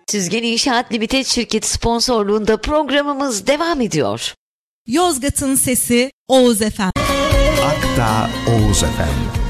Süzgen İnşaat Limited şirketi sponsorluğunda programımız devam ediyor. Yozgat'ın sesi Oğuz FM. Akdağ Oğuz FM.